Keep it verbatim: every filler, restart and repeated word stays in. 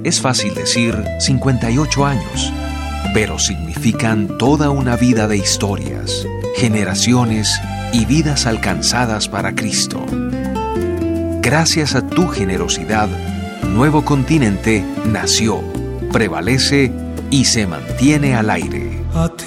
Es fácil decir cincuenta y ocho años, pero significan toda una vida de historias, generaciones y vidas alcanzadas para Cristo. Gracias a tu generosidad, Nuevo Continente nació, prevalece y se mantiene al aire.